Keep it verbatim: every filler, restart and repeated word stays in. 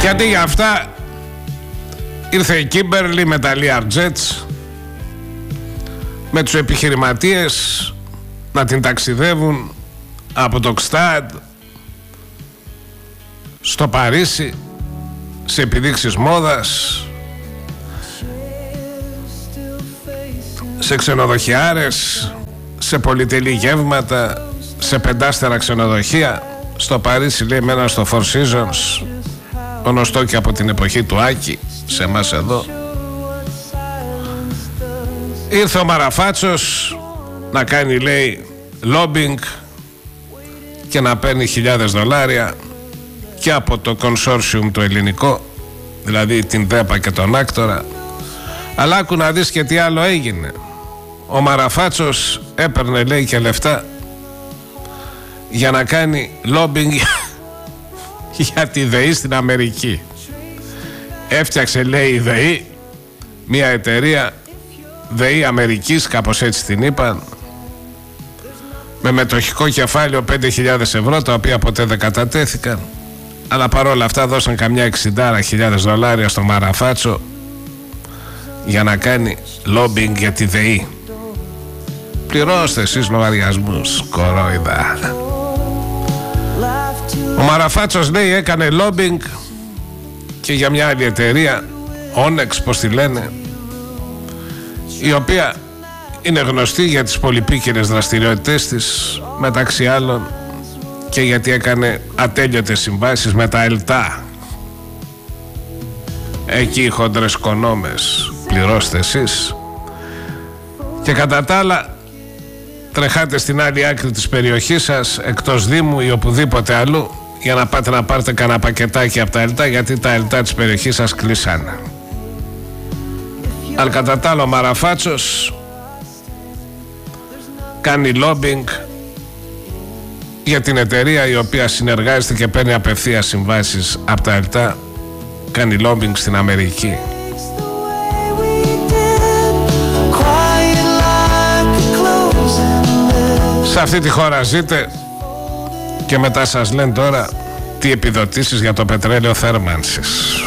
Και αντί για αυτά ήρθε η Κίμπερλι με τα Learjets, με τους επιχειρηματίες να την ταξιδεύουν από το Gstad στο Παρίσι σε επιδείξεις μόδας, σε ξενοδοχιάρες, σε πολυτελή γεύματα, σε πεντάστερα ξενοδοχεία. Στο Παρίσι, λέει, με ένα στο Four Seasons, γνωστό και από την εποχή του Άκη σε εμάς εδώ. Ήρθε ο Μαραφάτσος να κάνει, λέει, lobbying και να παίρνει χιλιάδες δολάρια και από το consortium το ελληνικό, δηλαδή την ΔΕΠΑ και τον Άκτορα. Αλλά άκου να δεις και τι άλλο έγινε. Ο Μαραφάτσος έπαιρνε, λέει, και λεφτά για να κάνει lobbying για τη ΔΕΗ στην Αμερική. Έφτιαξε, λέει, η ΔΕΗ μια εταιρεία, ΔΕΗ Αμερικής, κάπως έτσι την είπαν, με μετοχικό κεφάλαιο πέντε χιλιάδες ευρώ, τα οποία ποτέ δεν κατατέθηκαν, αλλά παρόλα αυτά δώσαν καμιά εξήντα χιλιάδες δολάρια στο Μαραφάτσο για να κάνει lobbying για τη ΔΕΗ. Πληρώστε εσείς λογαριασμούς, κορόιδα. Ο Μαραφάτσος, λέει, έκανε lobbying και για μια άλλη εταιρεία, Onex, πως τη λένε, η οποία είναι γνωστή για τις πολυπίκυρες δραστηριότητες της, μεταξύ άλλων και γιατί έκανε ατέλειωτες συμβάσεις με τα ΕΛΤΑ. Εκεί οι χοντρές κονόμες, πληρώστε εσείς. Και κατά τα άλλα τρεχάτε στην άλλη άκρη της περιοχής σας, εκτός Δήμου ή οπουδήποτε αλλού, για να πάτε να πάρετε κανένα πακετάκι από τα ΕΛΤΑ, γιατί τα ΕΛΤΑ της περιοχής σας κλείσανε. Αλλά κατά τα άλλα ο Μαραφάτσος κάνει lobbying για την εταιρεία η οποία συνεργάζεται και παίρνει απευθείας συμβάσεις από τα ΕΛΤΑ, κάνει lobbying στην Αμερική. Σε αυτή τη χώρα ζείτε και μετά σας λένε τώρα τι επιδοτήσεις για το πετρέλαιο θέρμανσης.